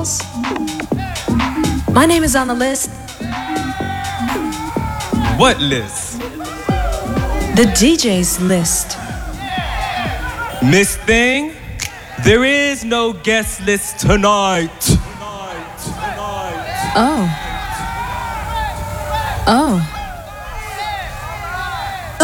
My name is on the list. What list? The DJ's list. Miss Thing, there is no guest list tonight. Oh. Oh.